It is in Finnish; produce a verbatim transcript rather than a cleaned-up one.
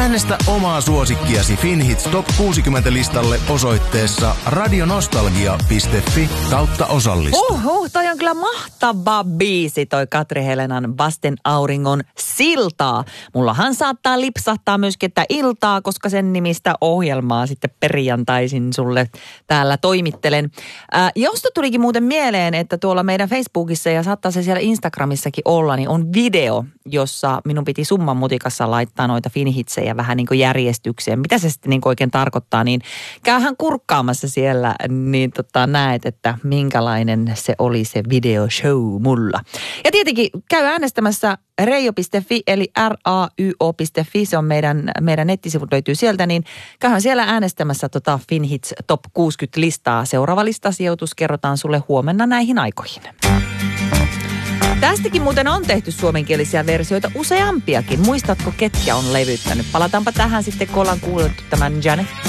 Äänestä omaa suosikkiasi Finhits Top kuusikymmentä-listalle osoitteessa radionostalgia piste fi kautta osallistu. Oho, toi on kyllä mahtava biisi, toi Katri Helenan Vasten auringon siltaa. Mullahan saattaa lipsahtaa myöskin että iltaa, koska sen nimistä ohjelmaa sitten perjantaisin sulle täällä toimittelen. Ää, josta tulikin muuten mieleen, että tuolla meidän Facebookissa ja saattaa se siellä Instagramissakin olla, niin on video, jossa minun piti summan mutikassa laittaa noita finhitsejä vähän niin kuin järjestykseen. Mitä se sitten niin kuin oikein tarkoittaa, niin käyhän kurkkaamassa siellä, niin tota näet, että minkälainen se oli se videoshow mulla. Ja tietenkin käy äänestämässä reijo piste fi eli R A Y O piste fi, se on meidän, meidän nettisivut löytyy sieltä, niin käyhän siellä äänestämässä tota Finhits Top kuusikymmentä listaa. Seuraava listasijoitus kerrotaan sulle huomenna näihin aikoihin. Tästäkin muuten on tehty suomenkielisiä versioita useampiakin. Muistatko, ketkä on levyttänyt? Palataanpa tähän sitten, kun ollaan kuullut tämän Janet